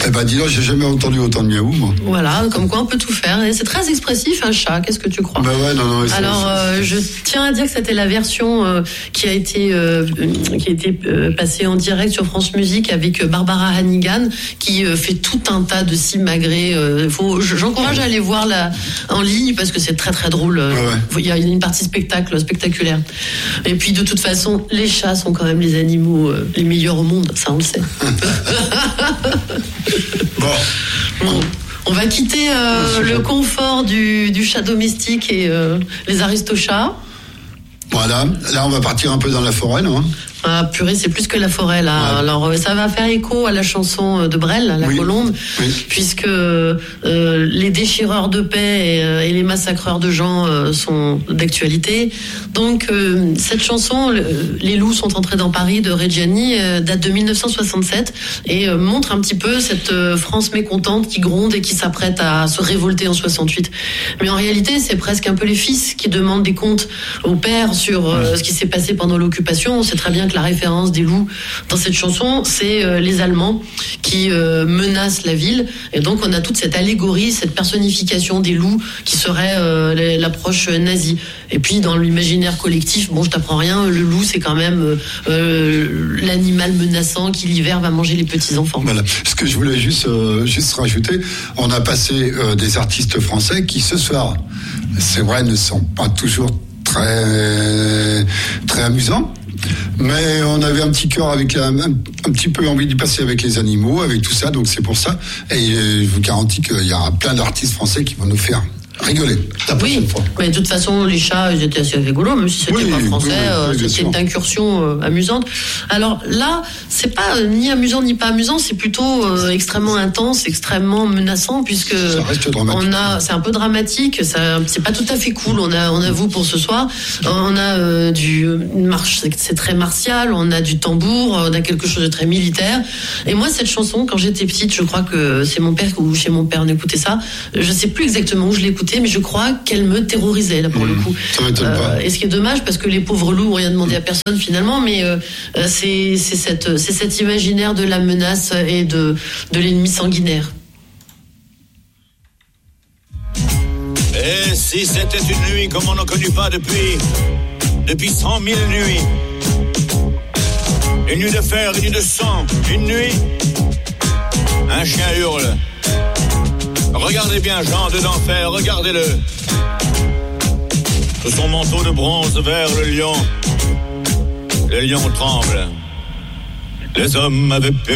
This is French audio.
Eh ben, dis donc, j'ai jamais entendu autant de miaou, moi. Voilà, comme quoi on peut tout faire. Et c'est très expressif, un chat, qu'est-ce que tu crois? Ben ouais, non. Alors, je tiens à dire que c'était la version qui a été passée en direct sur France Musique avec Barbara Hannigan, qui fait tout un tas de simagrées. J'encourage à aller voir en ligne, parce que c'est très très drôle. Il y a une partie spectaculaire. Et puis, de toute façon, les chats sont quand même les animaux les meilleurs au monde, ça on le sait. Bon, on va quitter le confort du chat domestique et les aristochats. Voilà, là on va partir un peu dans la forêt, non? Ah purée, c'est plus que la forêt là. Ouais. Alors ça va faire écho à la chanson de Brel, La Colombe, puisque les déchireurs de paix et les massacreurs de gens sont d'actualité. Donc cette chanson, Les loups sont entrés dans Paris de Reggiani, date de 1967 et montre un petit peu cette France mécontente qui gronde et qui s'apprête à se révolter en 68. Mais en réalité, c'est presque un peu les fils qui demandent des comptes aux pères sur ce qui s'est passé pendant l'occupation. On sait très bien que la référence des loups dans cette chanson, c'est les Allemands qui menacent la ville. Et donc, on a toute cette allégorie, cette personnification des loups qui serait l'approche nazie. Et puis, dans l'imaginaire collectif, bon, je t'apprends rien, le loup, c'est quand même l'animal menaçant qui, l'hiver, va manger les petits-enfants. Voilà. Ce que je voulais juste rajouter, on a passé des artistes français qui, ce soir, c'est vrai, ne sont pas toujours très, très amusants. Mais on avait un petit cœur avec un petit peu envie de passer avec les animaux, avec tout ça, donc c'est pour ça. Et je vous garantis qu'il y aura plein d'artistes français qui vont nous faire rigoler la prochaine fois. Mais de toute façon, les chats, ils étaient assez rigolos, même si c'était pas français, c'était une incursion amusante. Alors là, c'est pas ni amusant ni pas amusant, c'est plutôt extrêmement intense, extrêmement menaçant, puisque ça reste dramatique. C'est un peu dramatique, c'est pas tout à fait cool. On a vous pour ce soir, on a c'est très martial, on a du tambour, on a quelque chose de très militaire. Et moi, cette chanson, quand j'étais petite, je crois que c'est mon père ou chez mon père on écoutait ça. Je sais plus exactement où je l'écoutais, mais je crois qu'elle me terrorisait là pour le coup. Ça m'étonne pas. Et ce qui est dommage, parce que les pauvres loups n'ont rien demandé à personne finalement, mais c'est cet imaginaire de la menace et de l'ennemi sanguinaire. Et si c'était une nuit comme on n'en connu pas depuis 100 000 nuits, une nuit de fer, une nuit de sang, une nuit, un chien hurle. Regardez bien Jean de d'enfer, regardez-le. Sous son manteau de bronze vers le lion tremble. Les hommes avaient peur.